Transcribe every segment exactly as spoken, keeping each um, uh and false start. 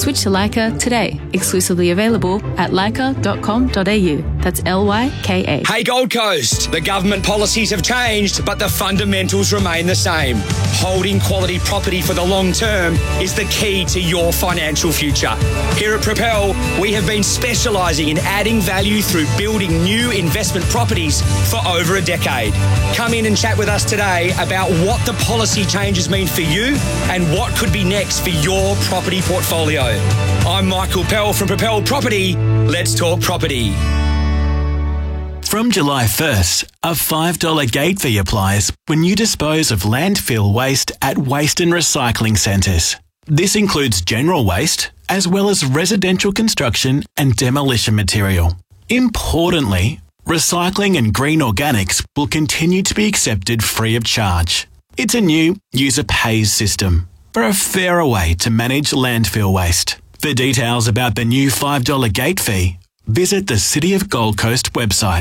Switch to Leica today. Exclusively available at leica dot com dot a u. That's L Y K A. Hey Gold Coast, the government policies have changed, but the fundamentals remain the same. Holding quality property for the long term is the key to your financial future. Here at Propel, we have been specialising in adding value through building new investment properties for over a decade. Come in and chat with us today about what the policy changes mean for you and what could be next for your property portfolio. I'm Michael Pell from Propel Property. Let's talk property. From July first, a five dollars gate fee applies when you dispose of landfill waste at waste and recycling centres. This includes general waste, as well as residential construction and demolition material. Importantly, recycling and green organics will continue to be accepted free of charge. It's a new user pays system for a fairer way to manage landfill waste. For details about the new five dollars gate fee, visit the City of Gold Coast website.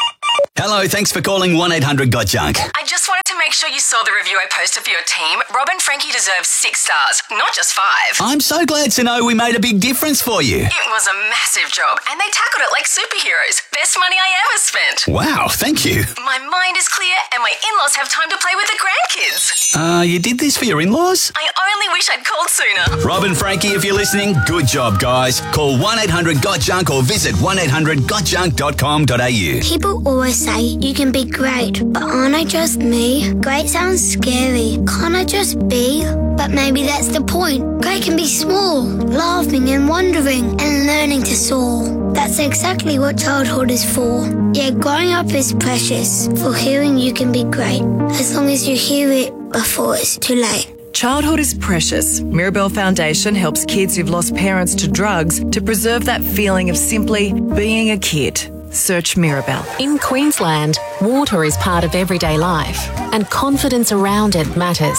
Hello, thanks for calling one eight hundred got junk. I just wanted to make sure you saw the review I posted for your team. Rob and Frankie deserve six stars, not just five. I'm so glad to know we made a big difference for you. It was a massive job, and they tackled it like superheroes. Best money I ever spent. Wow, thank you. My mind is clear, and my in-laws have time to play with the grandkids. Uh, you did this for your in-laws? I only wish I'd called sooner. Rob and Frankie, if you're listening, good job, guys. Call one eight hundred got junk or visit one eight hundred got junk dot com dot a u. People always say you can be great, but aren't I just me? Great sounds scary. Can't I just be? But maybe that's the point. Great can be small, laughing and wondering and learning to soar. That's exactly what childhood is for. Yeah, growing up is precious. For hearing you can be great, as long as you hear it before it's too late. Childhood is precious. Mirabelle Foundation helps kids who've lost parents to drugs to preserve that feeling of simply being a kid. Search Mirabelle. In Queensland, water is part of everyday life and confidence around it matters.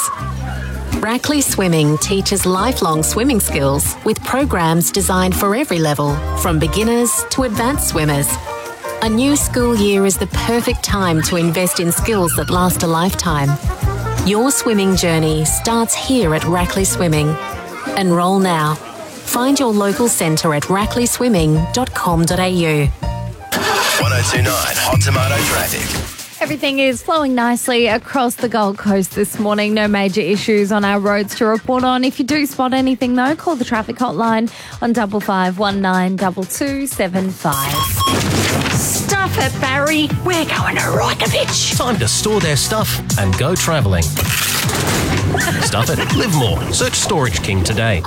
Rackley Swimming teaches lifelong swimming skills with programs designed for every level, from beginners to advanced swimmers. A new school year is the perfect time to invest in skills that last a lifetime. Your swimming journey starts here at Rackley Swimming. Enrol now. Find your local centre at rackley swimming dot com dot a u. one oh two point nine Hot Tomato Traffic. Everything is flowing nicely across the Gold Coast this morning. No major issues on our roads to report on. If you do spot anything, though, call the traffic hotline on double five one nine double two seven five. Stuff it, Barry. We're going to Reykjavik. Time to store their stuff and go travelling. Stuff it. Live more. Search Storage King today.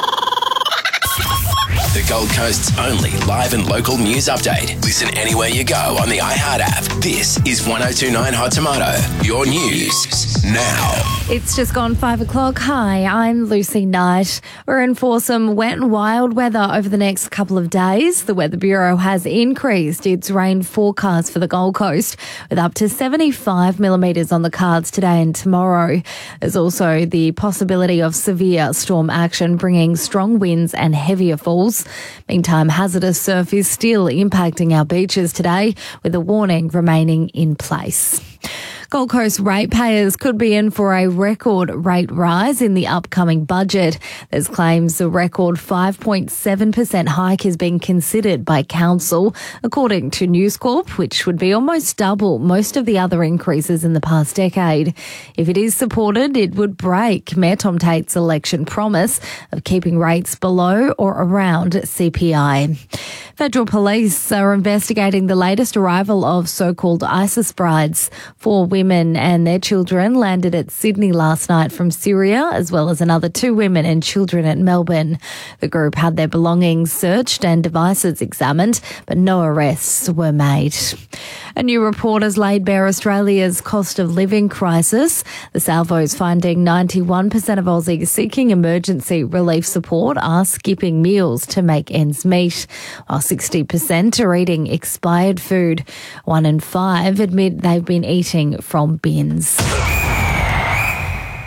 The Gold Coast's only live and local news update. Listen anywhere you go on the iHeart app. This is one oh two point nine Hot Tomato. Your news now. It's just gone five o'clock. Hi, I'm Lucy Knight. We're in for some wet and wild weather over the next couple of days. The Weather Bureau has increased its rain forecast for the Gold Coast with up to seventy-five millimetres on the cards today and tomorrow. There's also the possibility of severe storm action, bringing strong winds and heavier falls. Meantime, hazardous surf is still impacting our beaches today, with a warning remaining in place. Gold Coast ratepayers could be in for a record rate rise in the upcoming budget. There's claims a record five point seven percent hike is being considered by council, according to News Corp, which would be almost double most of the other increases in the past decade. If it is supported, it would break Mayor Tom Tate's election promise of keeping rates below or around C P I. Federal police are investigating the latest arrival of so-called ISIS brides. Four women and their children landed at Sydney last night from Syria, as well as another two women and children at Melbourne. The group had their belongings searched and devices examined, but no arrests were made. A new report has laid bare Australia's cost of living crisis. The Salvo's finding ninety-one percent of Aussies seeking emergency relief support are skipping meals to make ends meet, while sixty percent are eating expired food. One in five admit they've been eating from bins.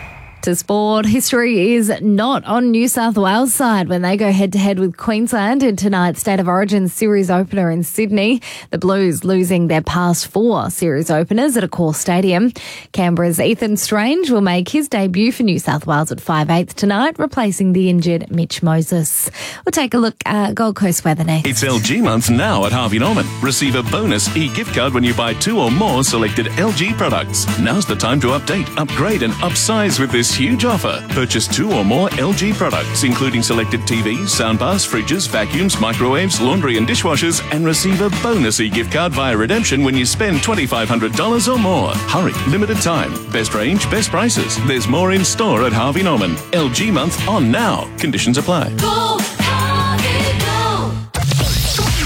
To sport, history is not on New South Wales' side when they go head-to-head with Queensland in tonight's State of Origin series opener in Sydney. The Blues losing their past four series openers at Accor Stadium. Canberra's Ethan Strange will make his debut for New South Wales at five eighth tonight, replacing the injured Mitch Moses. We'll take a look at Gold Coast weather next. It's L G month now at Harvey Norman. Receive a bonus e-gift card when you buy two or more selected L G products. Now's the time to update, upgrade and upsize with this huge offer. Purchase two or more L G products, including selected T Vs, soundbars, fridges, vacuums, microwaves, laundry and dishwashers, and receive a bonus e-gift card via redemption when you spend twenty-five hundred dollars or more. Hurry, limited time. Best range, best prices. There's more in store at Harvey Norman. L G month on now. Conditions apply. Go!